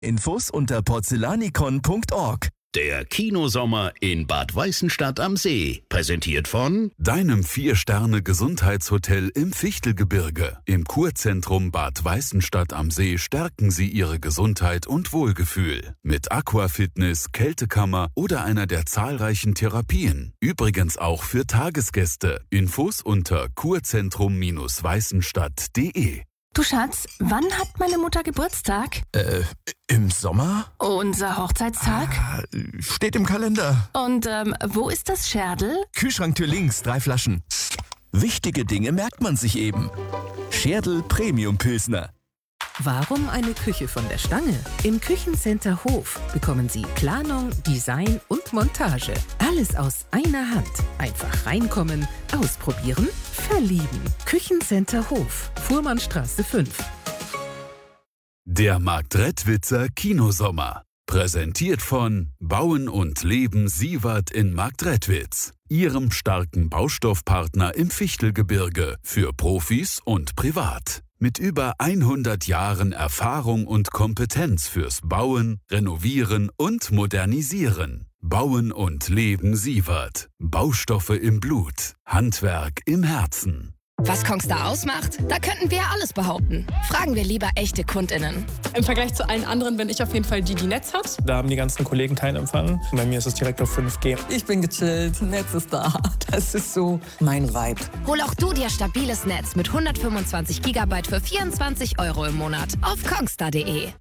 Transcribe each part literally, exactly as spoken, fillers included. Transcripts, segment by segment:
Infos unter porzellanikon punkt org. Der Kinosommer in Bad Weißenstadt am See. Präsentiert von deinem Vier-Sterne-Gesundheitshotel im Fichtelgebirge. Im Kurzentrum Bad Weißenstadt am See stärken Sie Ihre Gesundheit und Wohlgefühl. Mit Aquafitness, Kältekammer oder einer der zahlreichen Therapien. Übrigens auch für Tagesgäste. Infos unter kurzentrum Weißenstadt punkt de. Du Schatz, wann hat meine Mutter Geburtstag? Äh, im Sommer? Unser Hochzeitstag? Ah, steht im Kalender. Und ähm, wo ist das Scherdl? Kühlschranktür links, drei Flaschen. Wichtige Dinge merkt man sich eben. Scherdl Premium Pilsner. Warum eine Küche von der Stange? Im Küchencenter Hof bekommen Sie Planung, Design und Montage. Alles aus einer Hand. Einfach reinkommen, ausprobieren, verlieben. Küchencenter Hof, Fuhrmannstraße fünf. Der Marktredwitzer Kinosommer. Präsentiert von Bauen und Leben Siewert in Marktredwitz. Ihrem starken Baustoffpartner im Fichtelgebirge für Profis und privat. Mit über hundert Jahren Erfahrung und Kompetenz fürs Bauen, Renovieren und Modernisieren. Bauen und Leben Siewert. Baustoffe im Blut. Handwerk im Herzen. Was Kongstar ausmacht? Da könnten wir ja alles behaupten. Fragen wir lieber echte KundInnen. Im Vergleich zu allen anderen bin ich auf jeden Fall die, die Netz hat. Da haben die ganzen Kollegen keinen Empfang. Bei mir ist es direkt auf fünf G. Ich bin gechillt, Netz ist da. Das ist so mein Vibe. Hol auch du dir stabiles Netz mit hundertfünfundzwanzig Gigabyte für vierundzwanzig Euro im Monat auf kongstar punkt de.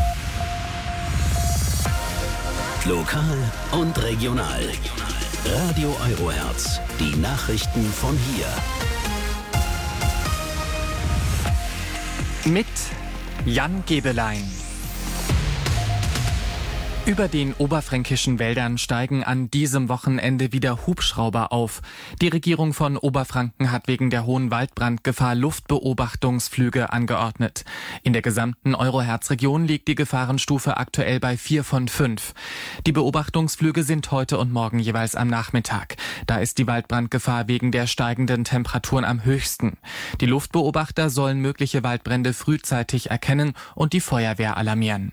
Lokal und regional. Radio Eurohertz. Die Nachrichten von hier. Mit Jan Gebelein. Über den oberfränkischen Wäldern steigen an diesem Wochenende wieder Hubschrauber auf. Die Regierung von Oberfranken hat wegen der hohen Waldbrandgefahr Luftbeobachtungsflüge angeordnet. In der gesamten Eurohertz-Region liegt die Gefahrenstufe aktuell bei vier von fünf. Die Beobachtungsflüge sind heute und morgen jeweils am Nachmittag. Da ist die Waldbrandgefahr wegen der steigenden Temperaturen am höchsten. Die Luftbeobachter sollen mögliche Waldbrände frühzeitig erkennen und die Feuerwehr alarmieren.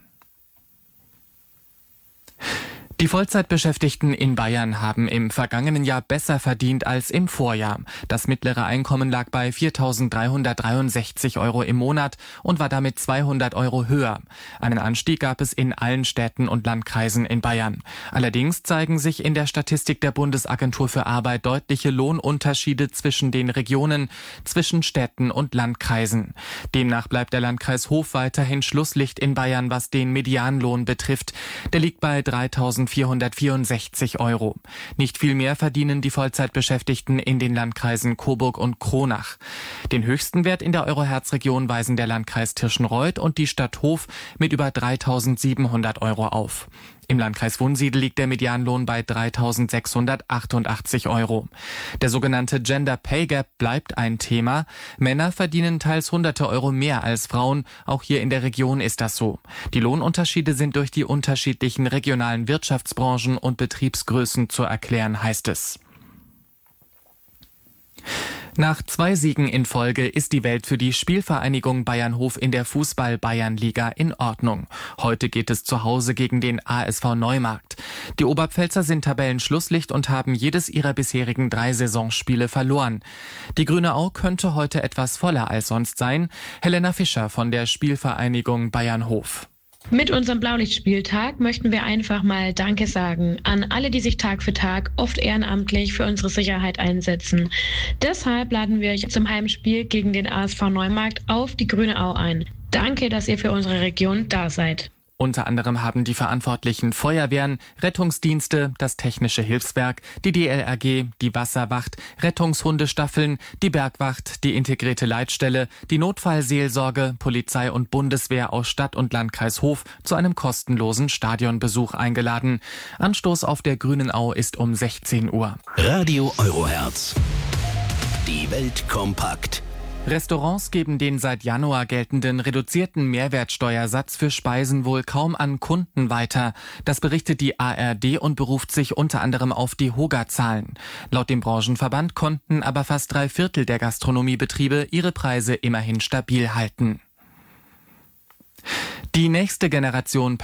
Die Vollzeitbeschäftigten in Bayern haben im vergangenen Jahr besser verdient als im Vorjahr. Das mittlere Einkommen lag bei viertausenddreihundertdreiundsechzig Euro im Monat und war damit zweihundert Euro höher. Einen Anstieg gab es in allen Städten und Landkreisen in Bayern. Allerdings zeigen sich in der Statistik der Bundesagentur für Arbeit deutliche Lohnunterschiede zwischen den Regionen, zwischen Städten und Landkreisen. Demnach bleibt der Landkreis Hof weiterhin Schlusslicht in Bayern, was den Medianlohn betrifft. Der liegt bei dreitausendvierhundertvierundsechzig Euro. Nicht viel mehr verdienen die Vollzeitbeschäftigten in den Landkreisen Coburg und Kronach. Den höchsten Wert in der Eurohertz-Region weisen der Landkreis Tirschenreuth und die Stadt Hof mit über dreitausendsiebenhundert Euro auf. Im Landkreis Wunsiedel liegt der Medianlohn bei dreitausendsechshundertachtundachtzig Euro. Der sogenannte Gender Pay Gap bleibt ein Thema. Männer verdienen teils hunderte Euro mehr als Frauen. Auch hier in der Region ist das so. Die Lohnunterschiede sind durch die unterschiedlichen regionalen Wirtschaftsbranchen und Betriebsgrößen zu erklären, heißt es. Nach zwei Siegen in Folge ist die Welt für die Spielvereinigung Bayernhof in der Fußball-Bayernliga in Ordnung. Heute geht es zu Hause gegen den A S V Neumarkt. Die Oberpfälzer sind Tabellenschlusslicht und haben jedes ihrer bisherigen drei Saisonspiele verloren. Die Grüne Au könnte heute etwas voller als sonst sein. Helena Fischer von der Spielvereinigung Bayernhof. Mit unserem Blaulichtspieltag möchten wir einfach mal Danke sagen an alle, die sich Tag für Tag, oft ehrenamtlich, für unsere Sicherheit einsetzen. Deshalb laden wir euch zum Heimspiel gegen den A S V Neumarkt auf die Grüne Au ein. Danke, dass ihr für unsere Region da seid. Unter anderem haben die verantwortlichen Feuerwehren, Rettungsdienste, das Technische Hilfswerk, die D L R G, die Wasserwacht, Rettungshundestaffeln, die Bergwacht, die integrierte Leitstelle, die Notfallseelsorge, Polizei und Bundeswehr aus Stadt und Landkreis Hof zu einem kostenlosen Stadionbesuch eingeladen. Anstoß auf der Grünen Au ist um sechzehn Uhr. Radio Eurohertz. Die Welt kompakt. Restaurants geben den seit Januar geltenden reduzierten Mehrwertsteuersatz für Speisen wohl kaum an Kunden weiter. Das berichtet die A R D und beruft sich unter anderem auf die Hoga-Zahlen. Laut dem Branchenverband konnten aber fast drei Viertel der Gastronomiebetriebe ihre Preise immerhin stabil halten. Die nächste Generation